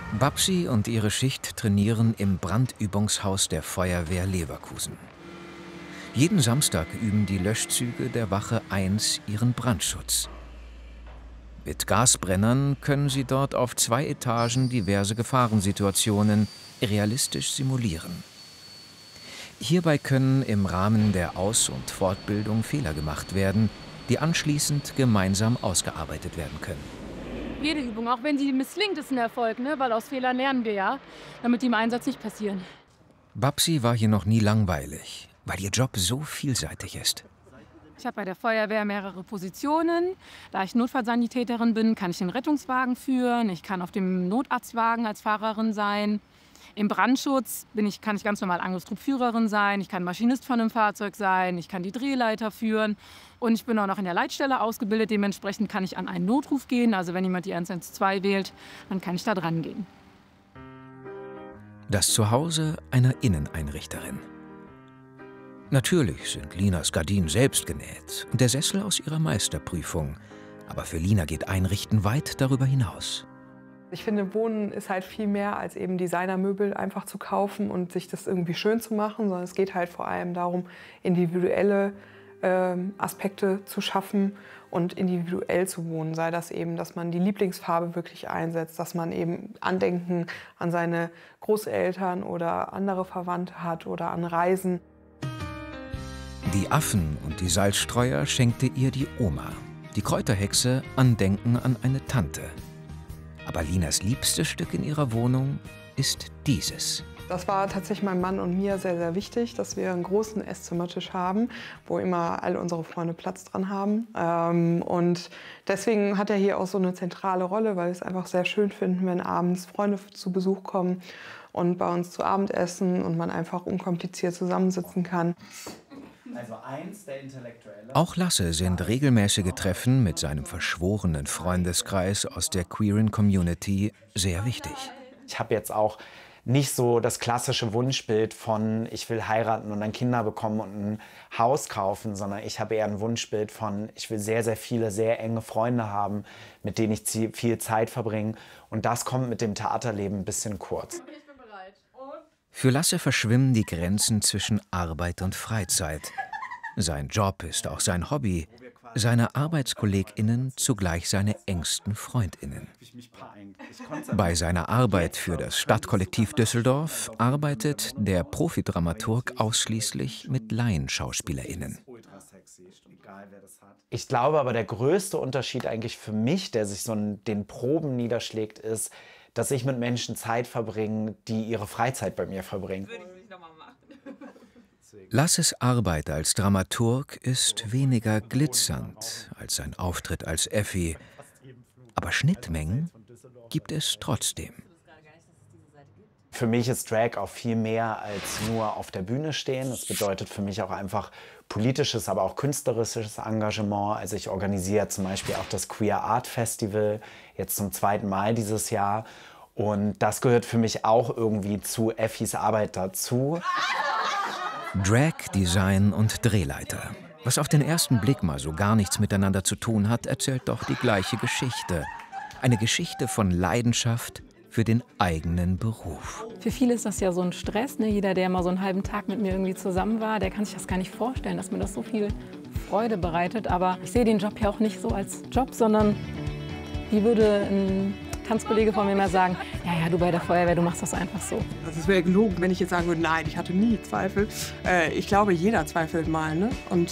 Babsi und ihre Schicht trainieren im Brandübungshaus der Feuerwehr Leverkusen. Jeden Samstag üben die Löschzüge der Wache 1 ihren Brandschutz. Mit Gasbrennern können sie dort auf 2 Etagen diverse Gefahrensituationen realistisch simulieren. Hierbei können im Rahmen der Aus- und Fortbildung Fehler gemacht werden, die anschließend gemeinsam ausgearbeitet werden können. Jede Übung, auch wenn sie misslingt, ist ein Erfolg, ne? Weil aus Fehlern lernen wir ja, damit die im Einsatz nicht passieren. Babsi war hier noch nie langweilig, weil ihr Job so vielseitig ist. Ich habe bei der Feuerwehr mehrere Positionen. Da ich Notfallsanitäterin bin, kann ich den Rettungswagen führen. Ich kann auf dem Notarztwagen als Fahrerin sein. Im Brandschutz kann ich ganz normal Angriffstruppführerin sein. Ich kann Maschinist von einem Fahrzeug sein. Ich kann die Drehleiter führen. Und ich bin auch noch in der Leitstelle ausgebildet. Dementsprechend kann ich an einen Notruf gehen. Also wenn jemand die 112 wählt, dann kann ich da dran gehen. Das Zuhause einer Inneneinrichterin. Natürlich sind Linas Gardinen selbst genäht und der Sessel aus ihrer Meisterprüfung. Aber für Lina geht Einrichten weit darüber hinaus. Ich finde, Wohnen ist halt viel mehr als eben Designermöbel einfach zu kaufen und sich das irgendwie schön zu machen, sondern es geht halt vor allem darum, individuelle Aspekte zu schaffen und individuell zu wohnen. Sei das eben, dass man die Lieblingsfarbe wirklich einsetzt, dass man eben Andenken an seine Großeltern oder andere Verwandte hat oder an Reisen. Die Affen und die Salzstreuer schenkte ihr die Oma. Die Kräuterhexe Andenken an eine Tante. Aber Linas liebstes Stück in ihrer Wohnung ist dieses. Das war tatsächlich meinem Mann und mir sehr, sehr wichtig, dass wir einen großen Esszimmertisch haben, wo immer all unsere Freunde Platz dran haben. Und deswegen hat er hier auch so eine zentrale Rolle, weil wir es einfach sehr schön finden, wenn abends Freunde zu Besuch kommen und bei uns zu Abend essen und man einfach unkompliziert zusammensitzen kann. Auch Lasse sind regelmäßige Treffen mit seinem verschworenen Freundeskreis aus der queeren Community sehr wichtig. Ich habe jetzt auch nicht so das klassische Wunschbild von ich will heiraten und dann Kinder bekommen und ein Haus kaufen, sondern ich habe eher ein Wunschbild von ich will sehr, sehr viele, sehr enge Freunde haben, mit denen ich viel Zeit verbringe. Und das kommt mit dem Theaterleben ein bisschen kurz. Für Lasse verschwimmen die Grenzen zwischen Arbeit und Freizeit. Sein Job ist auch sein Hobby, seine ArbeitskollegInnen zugleich seine engsten FreundInnen. Bei seiner Arbeit für das Stadtkollektiv Düsseldorf arbeitet der Profidramaturg ausschließlich mit LaienschauspielerInnen. Ich glaube aber, der größte Unterschied eigentlich für mich, der sich so in den Proben niederschlägt, ist, dass ich mit Menschen Zeit verbringe, die ihre Freizeit bei mir verbringen. Lasses Arbeit als Dramaturg ist weniger glitzernd als sein Auftritt als Effi. Aber Schnittmengen gibt es trotzdem. Für mich ist Drag auch viel mehr als nur auf der Bühne stehen. Das bedeutet für mich auch einfach politisches, aber auch künstlerisches Engagement. Also ich organisiere zum Beispiel auch das Queer Art Festival, jetzt zum 2. Mal dieses Jahr. Und das gehört für mich auch irgendwie zu Effis Arbeit dazu. Drag, Design und Drehleiter. Was auf den ersten Blick mal so gar nichts miteinander zu tun hat, erzählt doch die gleiche Geschichte. Eine Geschichte von Leidenschaft für den eigenen Beruf. Für viele ist das ja so ein Stress, ne? Jeder, der mal so einen halben Tag mit mir irgendwie zusammen war, der kann sich das gar nicht vorstellen, dass mir das so viel Freude bereitet. Aber ich sehe den Job ja auch nicht so als Job, sondern wie würde ein Tanzkollege von mir mal sagen, ja, du bei der Feuerwehr, du machst das einfach so. Also es wäre gelogen, wenn ich jetzt sagen würde, nein, ich hatte nie Zweifel. Ich glaube, jeder zweifelt mal. Ne? Und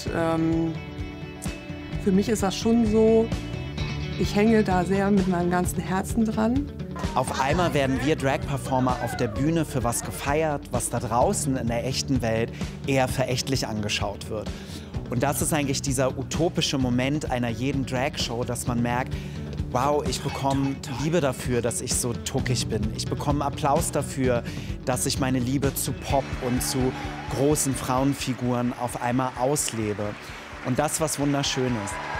für mich ist das schon so, ich hänge da sehr mit meinem ganzen Herzen dran. Auf einmal werden wir Drag-Performer auf der Bühne für was gefeiert, was da draußen in der echten Welt eher verächtlich angeschaut wird. Und das ist eigentlich dieser utopische Moment einer jeden Drag-Show, dass man merkt, wow, ich bekomme Liebe dafür, dass ich so tuckig bin. Ich bekomme Applaus dafür, dass ich meine Liebe zu Pop und zu großen Frauenfiguren auf einmal auslebe. Und das, was wunderschön ist.